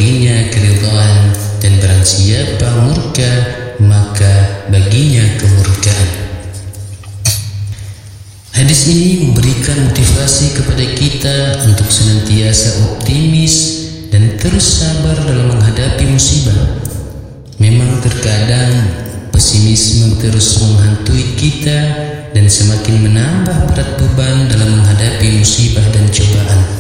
baginya keridhaan, dan barang siapa murka, maka baginya kemurkaan. Hadis ini memberikan motivasi kepada kita untuk senantiasa optimis dan terus sabar dalam menghadapi musibah. Memang terkadang pesimisme terus menghantui kita dan semakin menambah berat beban dalam menghadapi musibah dan cobaan.